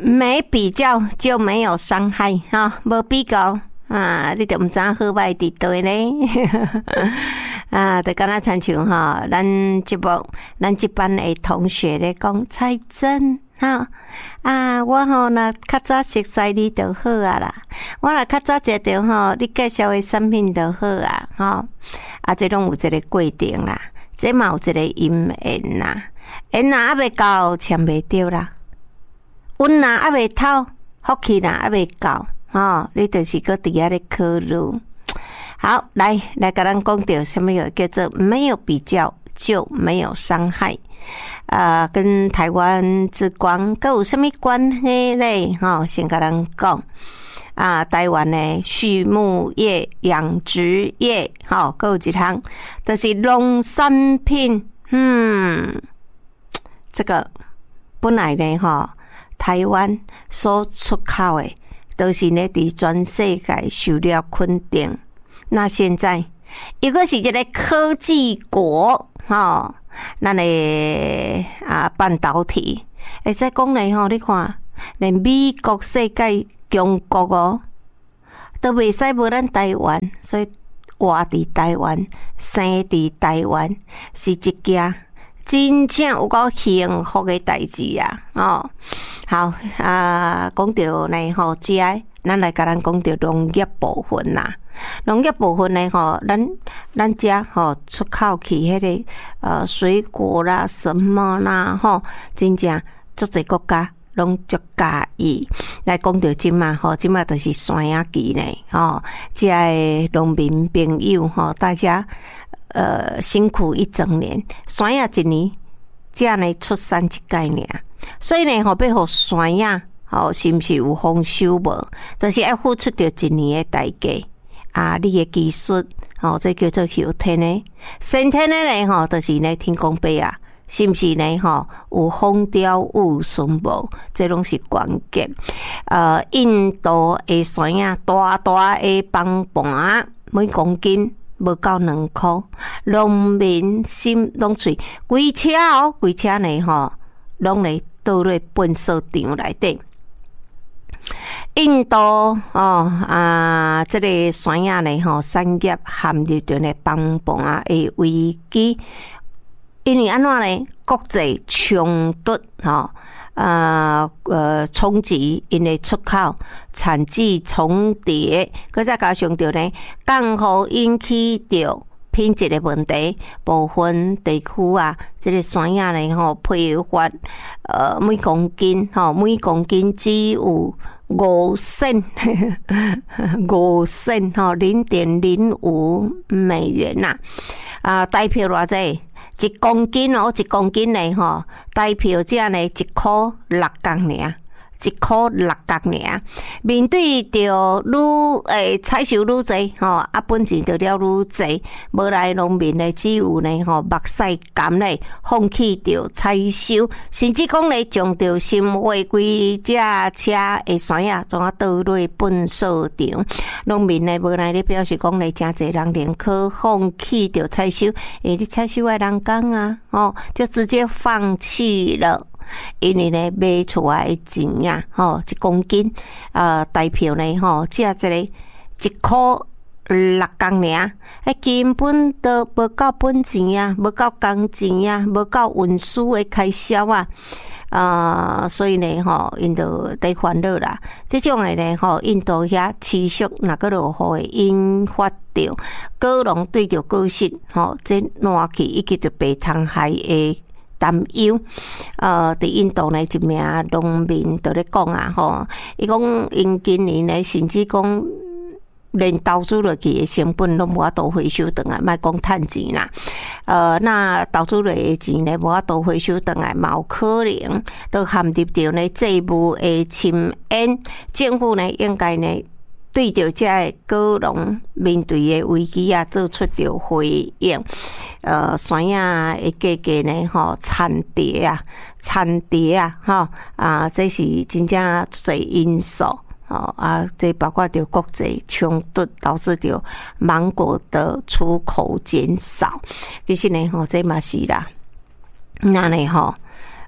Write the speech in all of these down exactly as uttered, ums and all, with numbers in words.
没比较就没有伤害哈，无比较啊，你就唔知好歹伫倒咧。啊，就敢若亲像哈，咱节目咱这班的同学咧讲彩珍哈啊，我吼若较早熟悉你就好啊啦，我若较早食着吼，你介绍的产品就好啊，吼啊，这拢有一个过程啦，这嘛有一个因缘啦，缘若还未到，签袂着啦。运若还未透，福气若还未到，吼，你就是搁伫遐咧考虑。好，来来，甲咱讲到什么有叫做没有比较就没有伤害，啊、呃，跟台湾之光各有什么关系嘞？吼、哦，先甲咱讲啊，台湾的畜牧业、养殖业，吼、哦，各有一项，就是农产品，嗯，这个本来呢，吼。台湾所出口的都是呢，伫全世界受了肯定。那现在，一个是一个科技国，吼，咱的啊半导体，会使讲咧吼，你看，连美国世界强国哦，都袂使无咱台湾，所以活伫台湾，生伫台湾，是一件。真正有够幸福的代志啊！哦，好啊，讲到呢吼，即个咱来甲咱讲到农业部分啦。农业部分呢吼，咱咱遮吼出口去迄个呃水果啦、什么啦吼，真正足侪国家拢足介意。来讲到即嘛吼，即嘛就是山野期呢吼，即个农民朋友吼，大家。呃，辛苦一整年，山野一年，这呢出产一概念，所以呢，吼要互山野，吼是毋是有丰收无？就是要付出着一年的代价啊！你的技术，吼这叫做后天的，先天的呢，吼就是呢天公伯啊，是毋是呢？吼有风调雨顺无？这拢是关键。呃，印度的山野大大的帮盘，每公斤。无到两箍，农民心拢碎，规车哦，规车呢吼，拢来倒入粪扫场内底。印度哦啊，这个山野呢吼，产业陷入着呢帮帮啊的危机，因为安怎呢？国际冲突吼。呃呃，冲击因的出口产季重叠，佮再加上着呢，降雨引起着品质的问题，部分地区啊，这个山野呢吼批发呃每公斤吼每公斤只有五仙五仙吼零点零五美元呐、啊，啊代表偌济？一公斤哦，一公斤呢吼，代表这呢一箍六角尔，一箍六角尔。面对着愈诶采收愈济吼，啊本钱着了愈济，无来农民呢只有呢吼目屎干咧，放弃着采收，甚至讲咧将着心花规只车诶山野总啊倒落粪扫场，农民呢无来咧表示讲咧真侪人宁可放弃着采收，因为你采收诶人工啊，哦就直接放弃了。因为呢，买出来的钱呀，吼，一公斤，呃，代表呢，吼，只一个一箍六角尔，迄根本都无够本钱啊，无够工钱啊，无够运输的开销啊，啊、呃，所以呢，吼，因就得烦恼啦。这种的呢，吼，印度遐持续那个落雨的引发着果农对着果实，吼，这烂去以及着白虫害的。担忧，呃，伫印度呢，一名农民就咧讲啊，吼，伊讲因今年呢，甚至讲连投资落去的成本都无法度回收回来，莫讲趁钱啦，呃，那投资落的钱呢，无法度回收回来，嘛有可能都陷入着呢债务的深渊，政府呢应该呢。对着这个果农面对的危机啊，做出着回应。呃，山野的价格呢，吼，惨跌啊，惨跌啊，吼啊，这是真正侪因素。哦啊，这包括着国际冲突导致着芒果的出口减少。其实呢，吼，这嘛是啦。那呢，吼。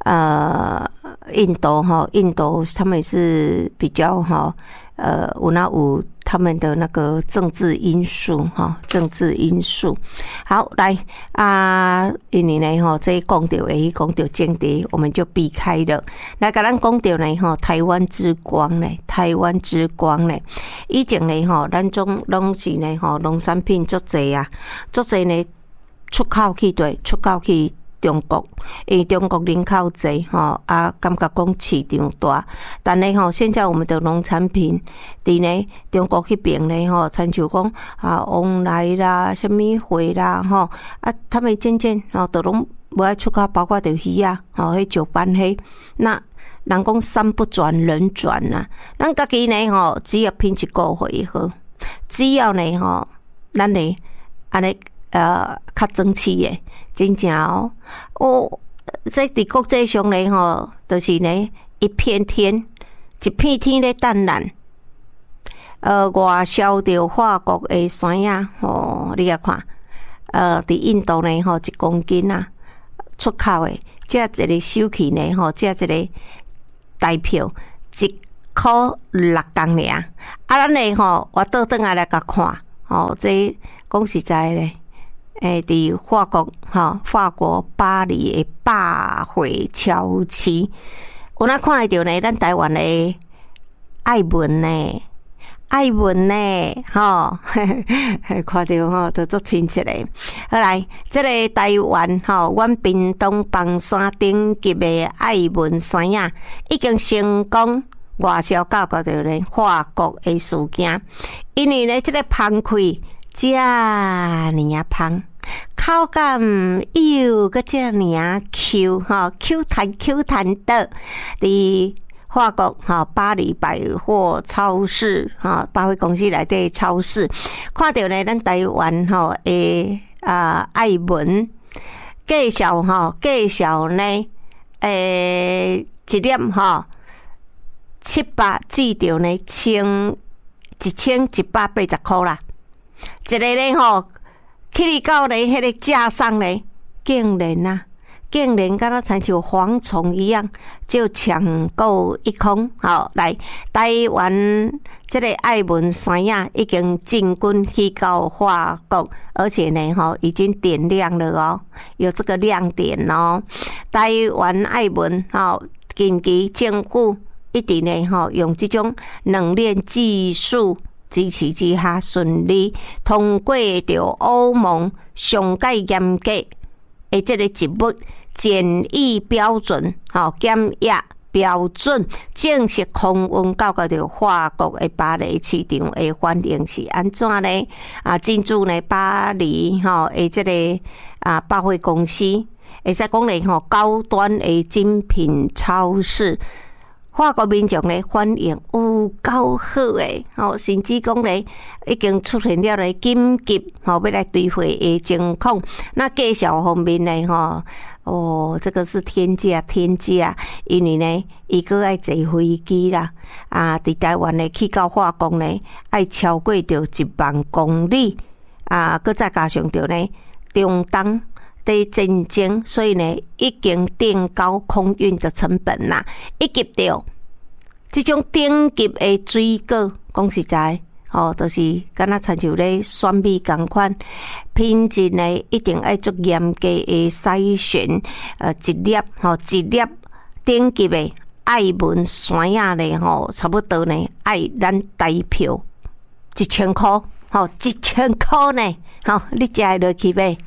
呃，印度哈，印度他们是比较哈，呃，有那有他们的那个政治因素哈，政治因素。好，来啊，因为呢哈，这讲到诶，讲到政治，我们就避开了。来，甲咱讲到呢哈，台湾之光呢，台湾之光呢，以前呢哈，咱种拢是呢哈，农产品足侪啊，足侪呢出口去对，出口去中国，因为中国人口侪吼啊，感觉讲市场大，但呢吼，现在我们的农产品伫呢中国迄边呢吼，亲像讲啊，往来啦、什么货啦吼啊，他们渐渐吼都拢无爱出口，包括着鱼啊，吼迄石斑迄，那人讲山不转人转呐、啊，咱家己呢吼，只要拼一个月好，只要呢吼，咱呢安尼。呃，较争气诶，真正哦，哦，在伫国际上咧吼，就是呢一片天，一片天咧淡蓝，呃，外销着法国诶山啊，吼，你啊看，呃，伫印度呢吼一公斤啊，出口诶，这一个手气呢吼，这一个代票一箍六公尔，啊，咱呢吼，我倒转来来甲看，吼，这讲实在咧。诶，伫法国吼，法国巴黎诶百货超市，有哪看会到呢？咱台湾诶爱文呢，爱文呢，吼，看到吼都足亲切诶。好来，这个台湾吼，阮屏东邦山顶级诶爱文山啊，已经成功外销到个着咧法国诶事件，因为咧，这个芳开。遮尔啊芳，口感又个遮尔啊 Q 哈 Q 弹 Q 弹的，伫法国哈巴黎百货超市哈百货公司内底超市，看到呢咱台湾吼诶啊爱文介绍吼介绍呢诶一粒吼七百至到呢千一千一百八十块啦。一个咧吼，去到咧迄个架上咧，竟然啊，竟然敢若亲像蝗虫一样，就抢购一空。好，来台湾这个爱文山啊，已经进军去到法国，而且呢，吼已经点亮了哦，有这个亮点哦。台湾爱文吼，近期政府一直呢吼用这种冷链技术。支持之下顺利通过着欧盟上界严格诶，这个植物检疫标准、吼检疫标准正式空运到个着法国诶巴黎市场诶反应是安怎呢？啊，进驻呢巴黎吼诶，这个啊百货公司，会使讲咧吼高端诶精品超市。法国民众咧反应有够好诶，吼，甚至讲咧已经出现了咧紧急吼要来兑货诶情况。那介绍方面呢，吼，哦，这个是天价天价，因为呢，伊个爱坐飞机啦，啊，伫台湾咧去到法国呢，爱超过着一万公里，啊，搁再加上着呢中东。的战争，所以呢，已经垫高空运的成本啦。以及着这种顶级的水果，讲实在，哦，就是敢若亲像咧选美同款，品质呢一定爱做严格的筛选，呃，一粒吼一粒顶级的爱文山啊咧吼，差不多呢爱咱台票一千块，吼一千块呢。好，你食会落去呗？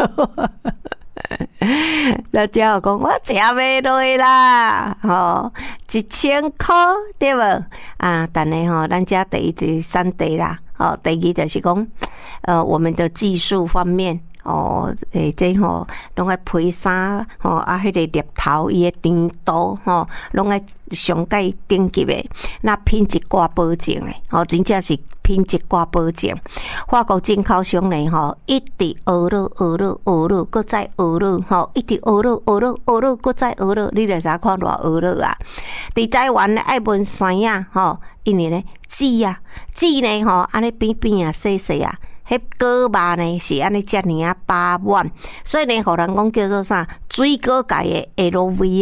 那只好讲我食袂落啦，吼，一千块对无？啊，但系吼，咱家第一第三地啦，哦，第二就是讲，呃，我们的技术方面。哦，诶，这吼拢爱配衫，吼啊，迄个粒头伊诶长度，吼，拢爱上界顶级诶，那品质挂保证诶，吼，真正是品质挂保证。法国进口商呢，吼，一直学了学了学了，搁再学了，吼，一直学了学了学了，搁再学了，你著啥看偌学了啊？伫台湾爱问山啊，吼，因为咧籽啊，籽呢，吼，安尼扁扁啊，细细啊。迄果肉呢是安尼遮尔啊饱满，所以呢，互人讲叫做啥水果界的 L V 啊，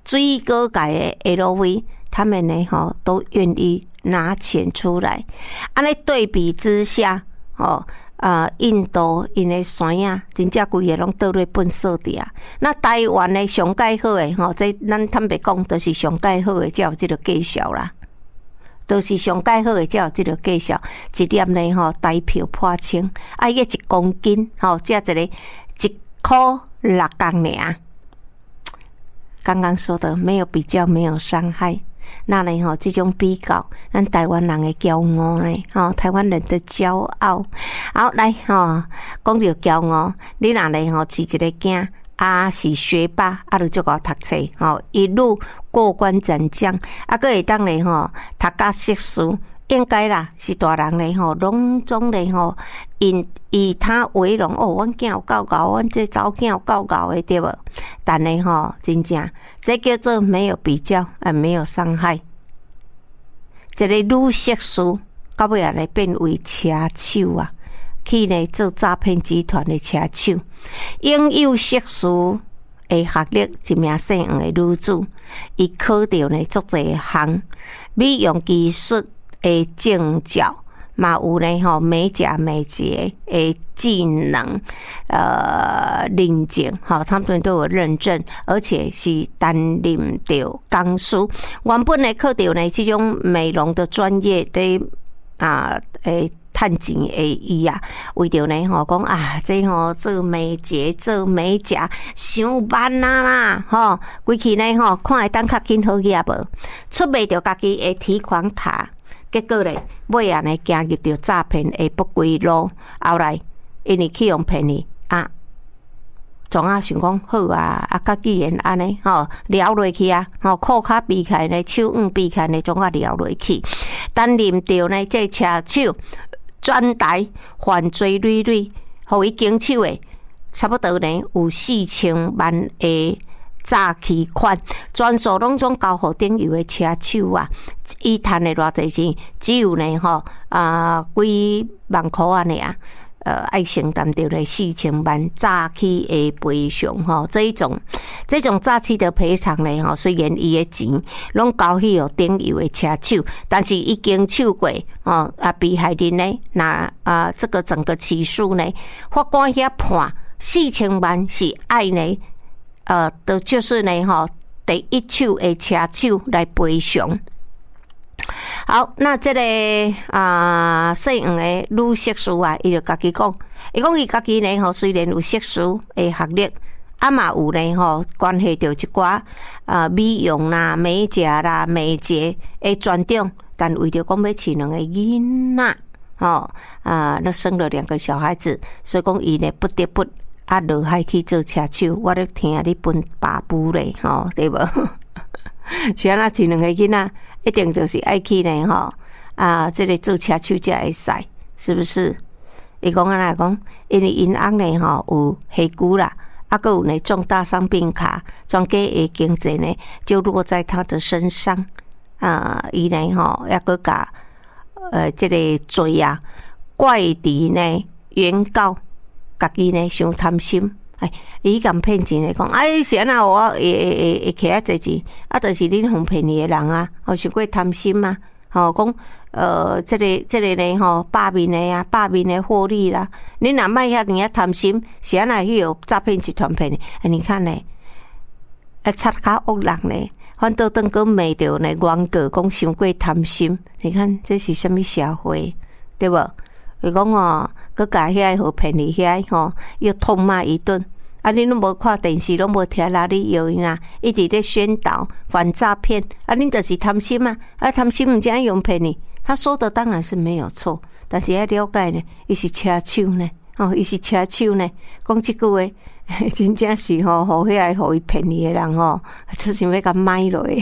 水果界的 L V， 他们呢吼都愿意拿钱出来。安尼对比之下，哦。啊，印度因的山啊，真正规个拢倒落粪扫地啊。那台湾的上介好诶，吼，这咱坦白讲，都是上介好诶，才有即个绩效啦。都是上介好诶，才有即个绩效。一粒呢，吼，台票破千，啊，伊一公斤，吼，只一个一箍六角尔。刚刚说的没有比较，没有伤害。那呢吼，这种比较，咱台湾人的骄傲呢，吼，台湾人的骄傲。好，来吼，讲到骄傲，你若呢吼，饲一个囝啊是学霸，啊就足够读册，吼，一路过关斩将，啊，佫会当呢吼，读到硕士，应该啦，是大人呢吼，拢总呢吼，以以他为荣哦，阮囝有够高，阮这查某囝有够高的对无？但呢吼，真正这叫做没有比较，啊，没有伤害。一个女硕士到尾啊来变为车手啊，去呢做诈骗集团的车手，拥有硕士的学历，一名姓黄的女子，伊考到呢足侪项美容技术的证照。嘛有呢吼美甲美睫的技能，呃认证，哈，他们都有认证，而且是担任着讲师。原本呢考到呢这种美容的专业的啊诶。趁钱的伊啊，为着呢吼讲啊，这吼做美睫、做美甲，伤慢啊啦，吼，规气呢吼看会当较紧好业无，出卖着家己的提款卡，结果咧尾啊呢行入着诈骗的不归路，后来因为去用骗你啊。总啊想讲好啊，啊，甲既然安尼吼聊落去啊，吼裤骹比起来呢，手腕比起来呢，总啊聊落去，担任着呢这车手。专台犯罪率率，互伊经手的差不多呢有四千万的诈欺款，全数拢总交互顶游的车手啊！伊赚的偌济钱，只有呢吼啊几万块安尼啊。呃，爱承担着了四千万诈欺的赔偿吼，这一种这种诈欺的赔偿呢吼，虽然伊的钱拢交去予顶游的车手，但是已经手过哦啊，被害人呢，那啊这个整个起诉呢，法官遐判四千万是爱呢，呃，的就是呢吼，第一手的车手来赔偿。好，那这个啊，姓黄的女硕士啊，伊就家己讲，伊讲伊家己呢吼，虽然有硕士的学历，啊嘛有呢吼，关系到一寡啊美容啦、美甲啦、美睫的专长，但为着讲要饲两个囡仔，吼啊，那生了两个小孩子，所以讲伊呢不得不啊落海去做车手，我咧听你分爸母咧，吼对无？是安那饲两个囡仔？一定就是爱去呢吼啊，这个做车手才会使，是不是？伊讲安尼讲，因为因翁呢吼有黑股啦，啊，佮有呢重大伤病卡，全家的经济呢就落在他的身上啊，伊呢吼也佮甲呃这个罪啊怪伫呢原告家己呢伤贪心。哎，伊咁骗钱来讲，哎，是安那我会会会摕啊侪钱，啊，就是恁哄骗你的人啊，哦，伤过贪心啊，吼、哦，讲呃，这个这个呢，吼，罢免的啊，罢免的获利啦，恁若卖遐尔啊贪心，是安那去有诈骗集团骗你？哎，你看呢，啊，插卡恶人呢，反倒当个骂着呢原告讲伤过贪心，你看这是什么社会，对无？伊讲哦，佮甲遐互骗你遐吼，又痛骂一顿。啊，恁拢无看电视，拢无听哪里有呐？一直在宣导反诈骗，啊，恁就是贪心啊！啊，贪心唔怎样骗你？他说的当然是没有错，但是要了解呢，伊是车手呢，哦，伊是车手呢，讲即句话，真正是吼，互遐互伊骗你的人吼，出想要甲买落去。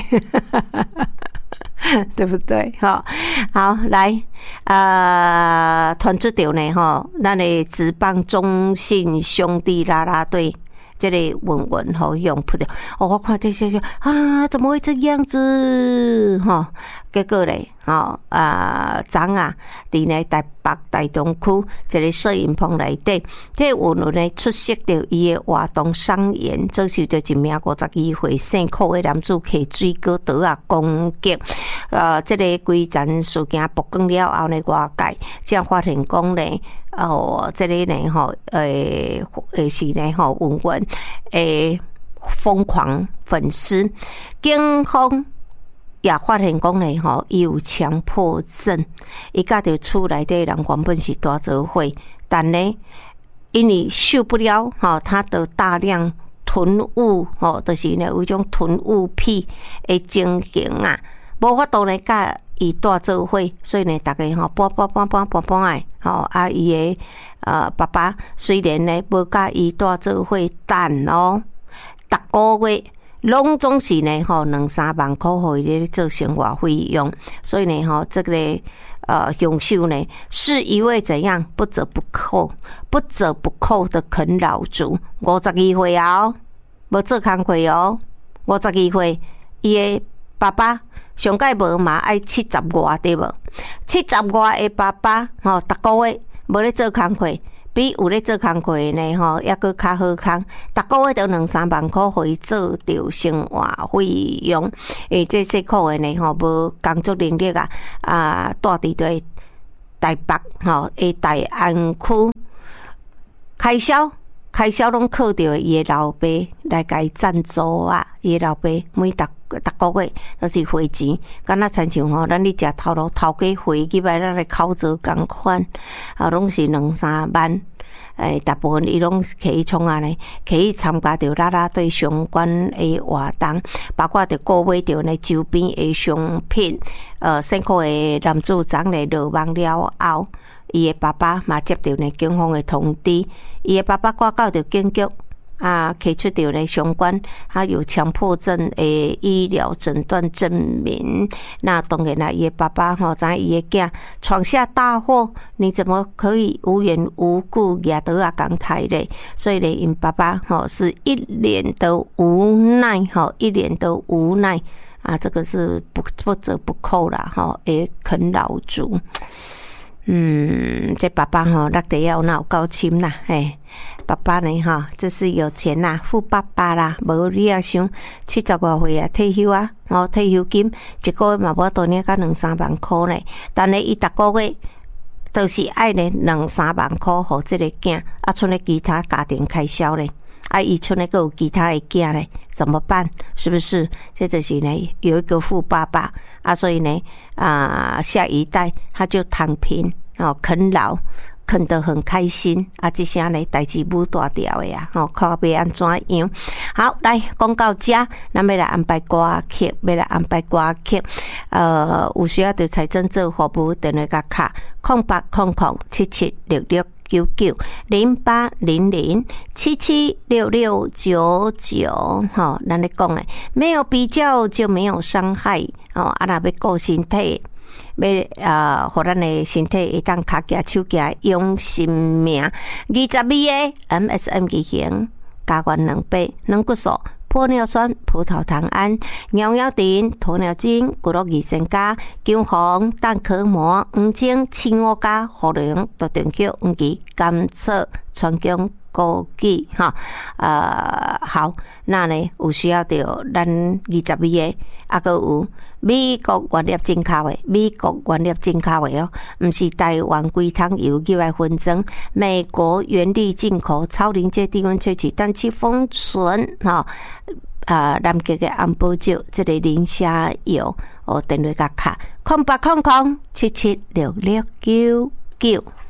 对不对？哈，好，来，呃，团出掉呢，哈，咱的职棒中信兄弟啦啦队， 这个文文吼用扑掉。哦，我看这些就啊，怎么会这样子？哈、哦，结果咧，哦啊，昨啊，伫咧台北大东区一个摄影棚内底，这个文文咧出席着伊的活动上演，遭受着一名五十二岁姓寇的男子摕水果刀啊攻击。呃，这个规件事件曝光了后呢，外界才发现讲咧，哦，这个呢吼，诶、呃，是呢吼，文文诶疯狂粉丝，警方也发现讲咧吼，伊有强迫症，伊甲着厝内底人原本是大做伙，但呢，因为受不了吼，他的大量囤物吼，就是呢有一种囤物癖的情形啊。无法度呢，甲伊带做伙，所以呢，大家吼搬搬搬搬搬搬诶，吼啊伊诶呃爸爸虽然呢无甲伊带做伙，但哦，逐个月拢总是呢吼两三万块互伊咧做生活费用，所以呢吼这个呃凶手呢是一位怎样不折不扣、不折不扣的啃老族，五十二岁哦，无做工课哦，五十二岁，伊诶爸爸。上届无嘛爱七十外对无？七十外的爸爸吼，逐个月无咧做工课，比有咧做工课呢吼，抑佫较好工，逐个月都两三万块，互伊做着生活费用。诶，这细苦的呢吼，无工作能力啊，啊，住伫对台北吼，诶，大安区开销。开销拢靠着伊的老爸来甲伊赞助啊！伊的老爸每逐逐个月都是汇钱，敢若亲像吼，咱咧食头路头家汇去来咱来口做共款，啊，拢是两三万。诶，大部分伊拢可以从啊呢，可以参加着啦啦队相关的活动，包括着购买着呢周边的商品。呃，辛苦的男主长咧落网了后。伊的爸爸嘛接到呢警方的通知，伊的爸爸挂到着警局啊，提出着呢相关他有强迫症的医疗诊断证明。那当然啦，伊的爸爸吼，知伊的囝闯下大祸，你怎么可以无缘无故举刀啊讲台咧？所以呢，因爸爸吼是一脸的无奈，吼一脸的无奈啊，这个是不不折不扣啦，吼诶啃老族。嗯，这爸爸吼，那得要那有够深啦，嘿，爸爸呢哈，这是有钱啦，富爸爸啦，无你也想七十外岁啊，退休啊，哦，退休金一个月嘛无多呢，甲两三万块呢，但呢，伊逐个月都是爱呢两三万块，互这个囝啊，剩咧其他家庭开销咧，啊，伊剩咧个有其他的囝咧，怎么办？是不是？这就是呢，有一个富爸爸。啊，所以呢，啊，下一代他就躺平哦，啃老，啃得很开心啊！这些呢，代志舞大条的呀，哦，看要安怎样？好，来讲到这，咱要来安排歌曲，要来安排歌曲。呃，有需要对财政做服务电话卡，空八空空七七六六九九零八零零七七六六九九。哈，咱咧讲诶，没有比较就没有伤害。哦，啊，若要顾身体，要啊，互咱的身体会当脚行手行用性命。二十二个 M S M 机型，加元两百，软骨素、玻尿酸、葡萄糖胺、尿尿锭、鸵鸟精、骨碌二仙加、姜黄、蛋壳膜、黄精、青蛙加、茯苓、杜定椒、黄芪、甘草、川芎。枸杞哈，呃，好，那呢有需要到咱二十二个，啊，个有美国原粒进口的，美国原粒进口的哦，不是台湾龟汤油以外分装，美国原粒进口超临界低温萃取氮气封存哈，啊，南极的安保酒这个磷虾油哦，电话卡卡空八空空七七六六九九。